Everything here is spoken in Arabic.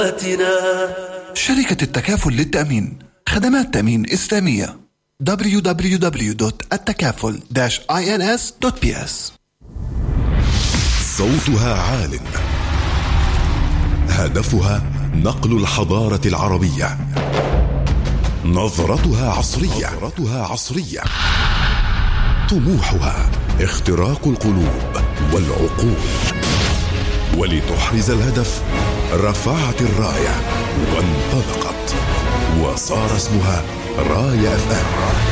شركة التكافل للتأمين، خدمات تأمين إسلامية. www.التكافل-ins.ps. صوتها عال، هدفها نقل الحضارة العربية، نظرتها عصرية، طموحها اختراق القلوب والعقول. ولتحرز الهدف رفعت الراية وانطلقت، وصار اسمها راية FM.